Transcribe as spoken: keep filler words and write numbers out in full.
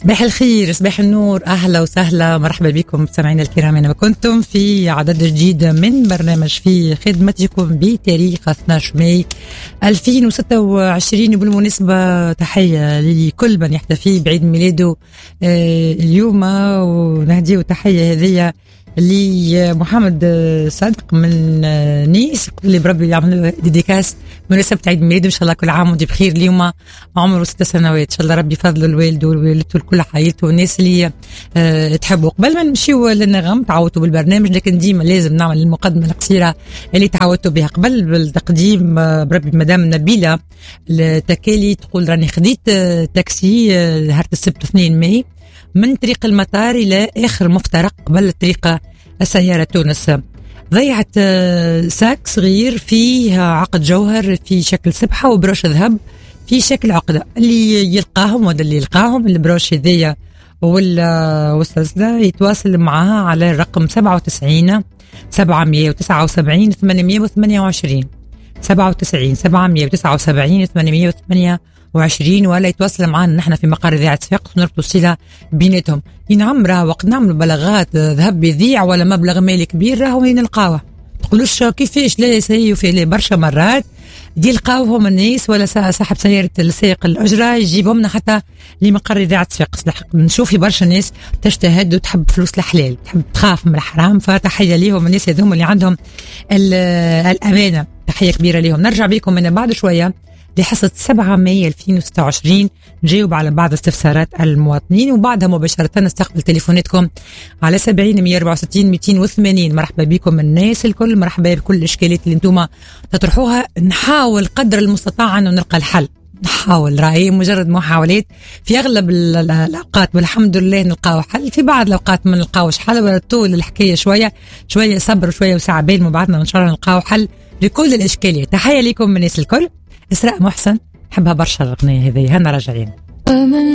صباح الخير، صباح النور، أهلا وسهلا، مرحبا بكم مستمعينا الكرام أينما كنتم في عدد جديد من برنامج في خدمتكم بتاريخ اثني عشر ماي ألفين وستة وعشرين. وبالمناسبة تحية لكل من يحتفي بعيد ميلاده اليوم، ونهديه تحية هذه لمحمد صادق من نيس اللي بربي يعمل له ديديكاس مناسبة عيد ميلاده. إن شاء الله كل عام وانت بخير. اليوم عمره ست سنوات، إن شاء الله ربي فضل الوالد ووالدته لكل عائلته والناس اللي أه تحبوا. قبل ما نمشيو للنغم تعودوا بالبرنامج، لكن ديما لازم نعمل المقدمة القصيرة اللي تعودتوا بها. قبل بالتقديم أه بربي مدام نبيلة التكالي تقول راني خديت أه تاكسي أه نهار السبت اثنين ماي من طريق المطار إلى آخر مفترق قبل طريق السيارة تونس. ضيعت ساك صغير فيه عقد جوهر في شكل سبحة وبروش ذهب في شكل عقدة. اللي يلقاهم وده اللي يلقاهم البروش هذية ولا وستة يتواصل معها على الرقم سبعة وتسعين سبعمية وتسعة وسبعين ثمانمية وثمانية وعشرين سبعة وتسعين سبعمية وتسعة وسبعين ثمانمية وثمانية وعشرين، ولا يتواصل معنا نحن في مقر إذاعة صفاقس ونربطوا الصلة بيناتهم. ينعم راه وقت نعملوا بلاغات ذهب يضيع ولا مبلغ مالي كبير راهو وين نلقاوه. تقولوش كيفاش لا يسيو في برشا مرات دي لقاوهم الناس ولا صاحب سيارة السائق الأجرة يجيبهم لنا حتى لمقر إذاعة صفاقس. نشوف في برشا ناس تجتهد وتحب فلوس الحلال، تحب تخاف من الحرام، فتحية ليهم الناس هذوم اللي عندهم الأمانة، تحية كبيرة ليهم. نرجع بكم من بعد شوية لحصة سبعة ماي ألفين وستة وعشرين نجاوب على بعض استفسارات المواطنين، وبعدها مباشرة نستقبل تليفوناتكم على سبعين مية أربعة وستين مئتين وثمانين. مرحبا بكم الناس الكل، مرحبا بكل الإشكالات اللي انتم تطرحوها. نحاول قدر المستطاع أنه نلقى الحل، نحاول رأي مجرد محاولات في أغلب الأوقات والحمد لله نلقاو حل. في بعض الأوقات ما نلقاوش حل ولا طول الحكاية شوية شوية صبر وشوية وساعة بين ما بعدنا وإن شاء الله نلقاو حل لكل الإشكاليات. تحية لكم الناس الكل. إسراء محسن حبها برشا الأغنية هذه، هنا راجعين.